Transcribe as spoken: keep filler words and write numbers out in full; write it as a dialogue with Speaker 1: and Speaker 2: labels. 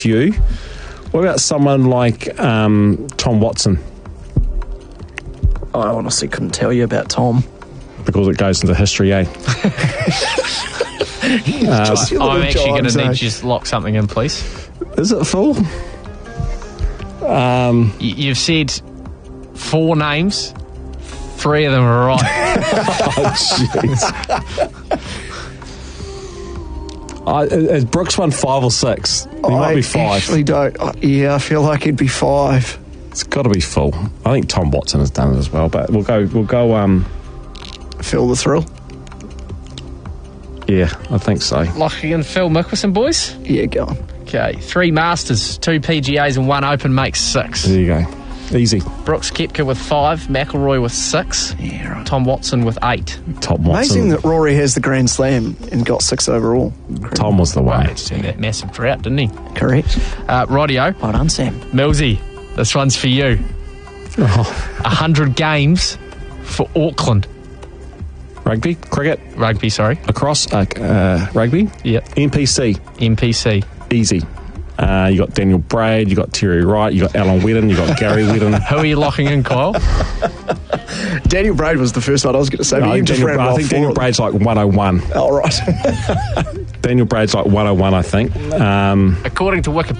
Speaker 1: few. What about someone like um, Tom Watson?
Speaker 2: I honestly couldn't tell you about Tom.
Speaker 1: Because it goes into history, eh?
Speaker 2: Just your
Speaker 3: I'm
Speaker 2: little
Speaker 3: actually going
Speaker 2: jibes,
Speaker 3: to need
Speaker 2: eh?
Speaker 3: to just lock something in, please.
Speaker 1: Is it full? Um,
Speaker 3: Y- You've said four names. Three of them are right.
Speaker 1: oh, jeez. I, is Brooks one five or six? He might
Speaker 2: I
Speaker 1: be five.
Speaker 2: actually don't. uh, Yeah, I feel like it'd be five.
Speaker 1: It's got to be full. I think Tom Watson has done it as well, but we'll go. We'll go. Um,
Speaker 2: Feel the thrill.
Speaker 1: yeah, I think so.
Speaker 3: Locking in Phil Mickelson, boys.
Speaker 2: Yeah, go on.
Speaker 3: Okay, three Masters, two P G As and one Open makes six.
Speaker 1: There you go. Easy.
Speaker 3: Brooks Koepka with five, McIlroy with six,
Speaker 2: Yeah, right.
Speaker 3: Tom Watson with eight.
Speaker 1: Tom Watson.
Speaker 2: Amazing that Rory has the Grand Slam and got six overall.
Speaker 1: Tom was the one.
Speaker 3: Right, he's in that massive drought, didn't he?
Speaker 2: Correct.
Speaker 3: Uh, Rodio,
Speaker 2: Well done, Sam.
Speaker 3: Millsy, this one's for you.
Speaker 1: Oh,
Speaker 3: A hundred games for Auckland.
Speaker 1: rugby, cricket,
Speaker 3: Rugby, sorry.
Speaker 1: lacrosse, uh, uh, rugby,
Speaker 3: Yep.
Speaker 1: N P C,
Speaker 3: M P C.
Speaker 1: easy. Uh, you got Daniel Braid, you got Terry Wright, you got Alan Whedon, you got Gary Whedon.
Speaker 3: Who are you locking in, Kyle?
Speaker 2: Daniel Braid was the first one I was going to say,
Speaker 1: No,
Speaker 2: but
Speaker 1: I
Speaker 2: you
Speaker 1: think
Speaker 2: just
Speaker 1: Daniel,
Speaker 2: ran
Speaker 1: I
Speaker 2: off
Speaker 1: think Daniel
Speaker 2: forward.
Speaker 1: Braid's like one oh one.
Speaker 2: Oh, right.
Speaker 1: Daniel Braid's like one oh one, I think. Um,
Speaker 3: According to Wikipedia,